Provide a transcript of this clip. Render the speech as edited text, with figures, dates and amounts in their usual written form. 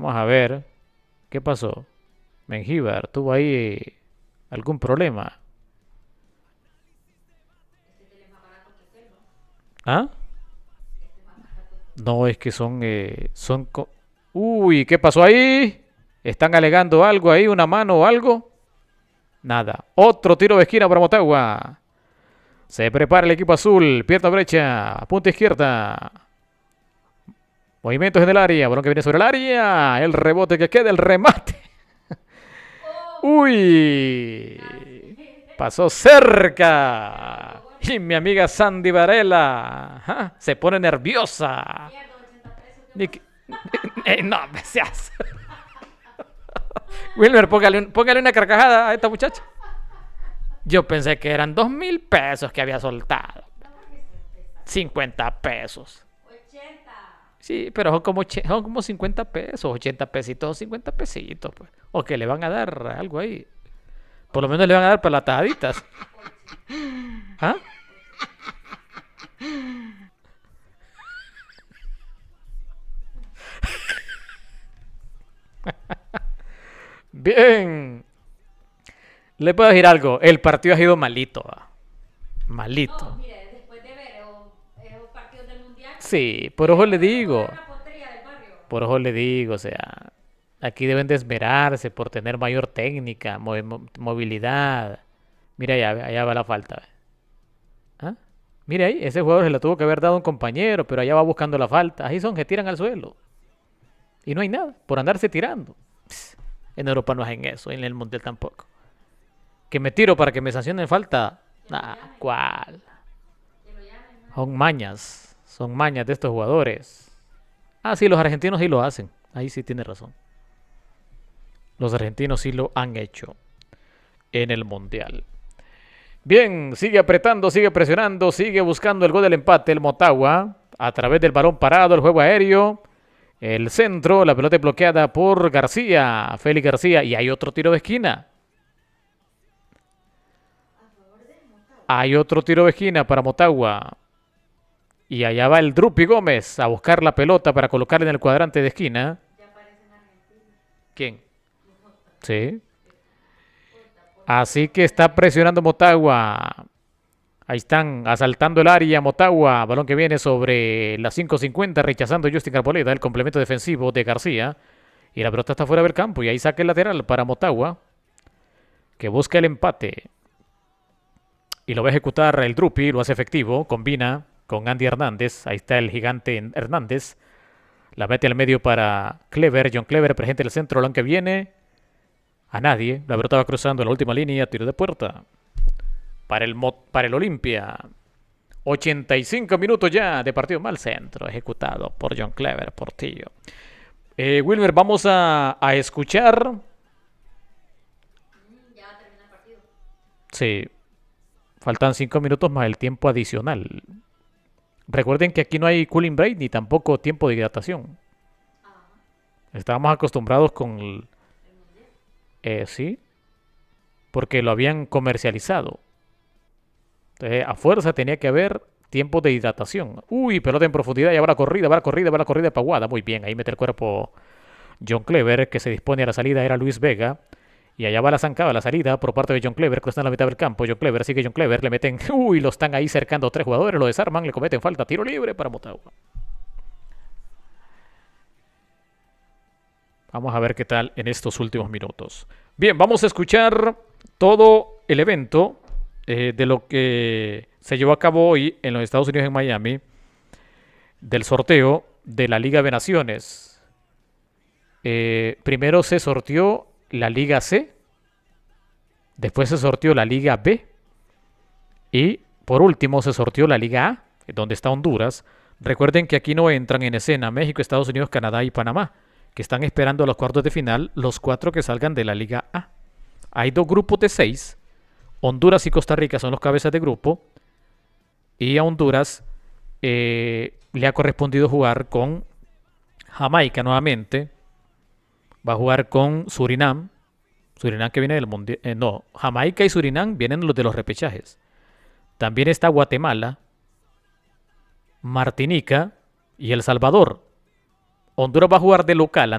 Vamos a ver. ¿Qué pasó? Mengíbar, ¿tuvo ahí algún problema? ¿Ah? No, es que Uy, ¿qué pasó ahí? ¿Están alegando algo ahí? ¿Una mano o algo? Nada. Otro tiro de esquina para Motagua. Se prepara el equipo azul. Pierna derecha. Punta izquierda. Movimientos en el área. Balón que viene sobre el área. El rebote que queda. El remate. Uy. Pasó cerca. Y mi amiga Sandy Varela se pone nerviosa. Ni que- no, me seas. Wilmer, póngale una carcajada a esta muchacha. Yo pensé que eran 2.000 pesos que había soltado. 50 pesos. Sí, pero son como 50 pesos, 80 pesitos, 50 pesitos, pues. O que le van a dar algo ahí. Por lo menos le van a dar para las tajaditas. ¿Ah? Bien. Le puedo decir algo. El partido ha sido malito. Malito. Sí, por ojo le digo. Por ojo le digo, o sea. Aquí deben de esmerarse por tener mayor técnica, movilidad. Mira, allá va la falta. ¿Ah? Mira ahí, ese jugador se la tuvo que haber dado a un compañero, pero allá va buscando la falta. Ahí son que tiran al suelo. Y no hay nada, por andarse tirando. Pss, en Europa no hacen eso, en el Mundial tampoco. Que me tiro para que me sancionen falta. Nah, ¿cuál? Son mañas de estos jugadores. Ah, sí, los argentinos sí lo hacen. Ahí sí tiene razón. Los argentinos sí lo han hecho en el Mundial. Bien, sigue apretando, sigue presionando, sigue buscando el gol del empate el Motagua. A través del balón parado, el juego aéreo. El centro, la pelota bloqueada por García, Félix García. Y hay otro tiro de esquina. Hay otro tiro de esquina para Motagua. Y allá va el Drupi Gómez a buscar la pelota para colocarla en el cuadrante de esquina. ¿Quién? Sí. Así que está presionando Motagua. Ahí están asaltando el área Motagua. Balón que viene sobre las 5:50, rechazando Justin Arboleda, el complemento defensivo de García. Y la pelota está fuera del campo. Y ahí saca el lateral para Motagua, que busca el empate. Y lo va a ejecutar el Drupi, lo hace efectivo. Combina con Andy Hernández. Ahí está el gigante Hernández. La mete al medio para Clever. John Clever presente el centro. Balón que viene a nadie. La pelota va cruzando la última línea. Tiro de puerta para el Olimpia. 85 minutos ya de partido mal centro, ejecutado por John Clever, Portillo. Wilmer, vamos a escuchar. Sí, faltan 5 minutos más el tiempo adicional. Recuerden que aquí no hay cooling break ni tampoco tiempo de hidratación. Estábamos acostumbrados con sí, porque lo habían comercializado. Entonces, a fuerza tenía que haber tiempo de hidratación. Uy, pelota en profundidad, ya va la corrida, va la corrida, va la corrida de Paguada. Muy bien, ahí mete el cuerpo John Clever, que se dispone a la salida, era Luis Vega. Y allá va la zancada, la salida por parte de John Clever, que está en la mitad del campo. John Clever, sigue John Clever, le meten. Uy, lo están ahí cercando tres jugadores, lo desarman, le cometen falta. Tiro libre para Motagua. Vamos a ver qué tal en estos últimos minutos. Bien, vamos a escuchar todo el evento de lo que se llevó a cabo hoy en los Estados Unidos, en Miami, del sorteo de la Liga de Naciones. Primero se sorteó la Liga C, después se sorteó la Liga B y por último se sorteó la Liga A, donde está Honduras. Recuerden que aquí no entran en escena México, Estados Unidos, Canadá y Panamá, que están esperando a los cuartos de final los 4 que salgan de la Liga A. Hay 2 grupos de 6. Honduras y Costa Rica son los cabezas de grupo. Y a Honduras le ha correspondido jugar con Jamaica nuevamente. Va a jugar con Surinam. Surinam que viene del mundial. No, Jamaica y Surinam vienen los de los repechajes. También está Guatemala, Martinica y El Salvador. Honduras va a jugar de local